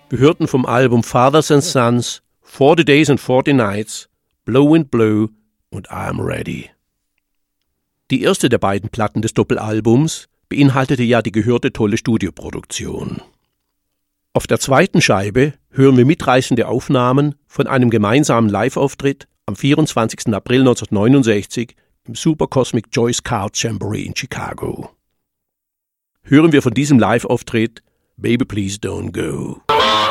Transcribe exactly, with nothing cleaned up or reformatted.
Wir hörten vom Album Fathers and Sons, forty Days and forty Nights, Blow Wind Blow und I'm Ready. Die erste der beiden Platten des Doppelalbums beinhaltete ja die gehörte tolle Studioproduktion. Auf der zweiten Scheibe hören wir mitreißende Aufnahmen von einem gemeinsamen Live-Auftritt am vierundzwanzigsten April neunzehnhundertneunundsechzig im Super Cosmic Joyce Card Jamboree in Chicago. Hören wir von diesem Live-Auftritt Baby Please Don't Go.